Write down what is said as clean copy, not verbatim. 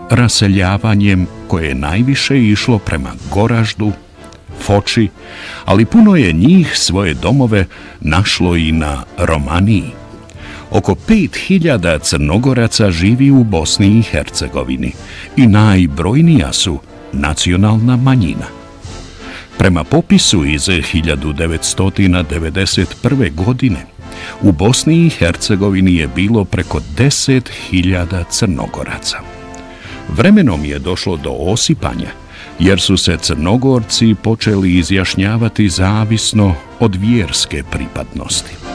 raseljavanjem koje je najviše išlo prema Goraždu, Foči, ali puno je njih svoje domove našlo i na Romaniji. Oko 5000 Crnogoraca živi u Bosni i Hercegovini i najbrojnija su nacionalna manjina. Prema popisu iz 1991. godine u Bosni i Hercegovini je bilo preko 10.000 Crnogoraca. Vremenom je došlo do osipanja, jer su se Crnogorci počeli izjašnjavati zavisno od vjerske pripadnosti.